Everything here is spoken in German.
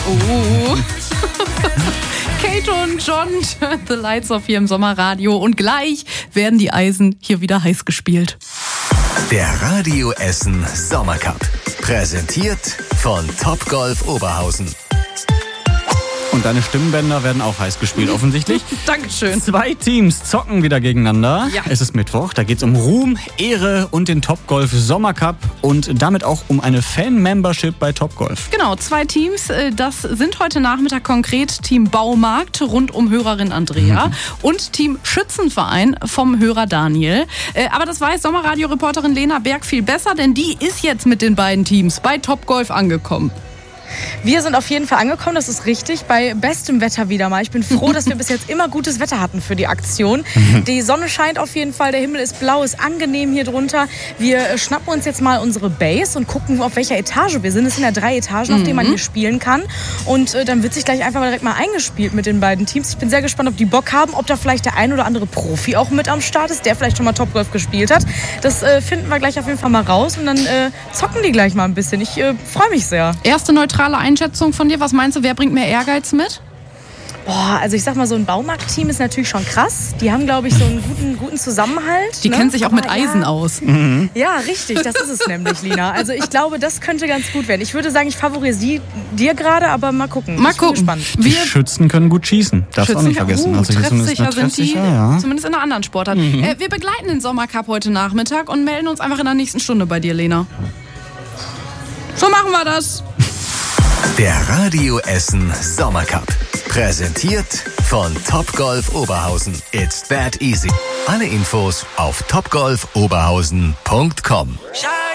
Oh. Kate und John, Turn the Lights Off hier im Sommerradio. Und gleich werden die Eisen hier wieder heiß gespielt. Der Radio Essen Sommercup. Präsentiert von Topgolf Oberhausen. Und deine Stimmbänder werden auch heiß gespielt, offensichtlich. Dankeschön. 2 Teams zocken wieder gegeneinander. Ja. Es ist Mittwoch, da geht es um Ruhm, Ehre und den Topgolf Sommercup und damit auch um eine Fan-Membership bei Topgolf. Genau, 2 Teams. Das sind heute Nachmittag konkret Team Baumarkt rund um Hörerin Andrea und Team Schützenverein vom Hörer Daniel. Aber das weiß Sommerradio-Reporterin Lena Berg viel besser, denn die ist jetzt mit den beiden Teams bei Topgolf angekommen. Wir sind auf jeden Fall angekommen, das ist richtig, bei bestem Wetter wieder mal. Ich bin froh, dass wir bis jetzt immer gutes Wetter hatten für die Aktion. Die Sonne scheint auf jeden Fall, der Himmel ist blau, ist angenehm hier drunter. Wir schnappen uns jetzt mal unsere Base und gucken, auf welcher Etage wir sind. Es sind ja 3 Etagen, auf denen man hier spielen kann. Und dann wird sich gleich einfach direkt mal eingespielt mit den beiden Teams. Ich bin sehr gespannt, ob die Bock haben, ob da vielleicht der ein oder andere Profi auch mit am Start ist, der vielleicht schon mal Topgolf gespielt hat. Das finden wir gleich auf jeden Fall mal raus und dann zocken die gleich mal ein bisschen. Ich freue mich sehr. Erste neutrale Einschätzung von dir. Was meinst du, wer bringt mehr Ehrgeiz mit? Boah, also ich sag mal, so ein Baumarktteam ist natürlich schon krass. Die haben, glaube ich, so einen guten Zusammenhalt. Die kennen sich auch mit Eisen aus. Ja, richtig, das ist es nämlich, Lina. Also ich glaube, das könnte ganz gut werden. Ich würde sagen, ich favorisiere dir gerade, aber mal gucken. Mal ich bin gucken. gespannt. Die Schützen können gut schießen, darfst du auch nicht vergessen. Also treffsicher sind die, ja. zumindest in einer anderen Sportart. Wir begleiten den Sommercup heute Nachmittag und melden uns einfach in der nächsten Stunde bei dir, Lena. So machen wir das. Der Radio Essen Sommercup. Präsentiert von Topgolf Oberhausen. It's that easy. Alle Infos auf topgolfoberhausen.com.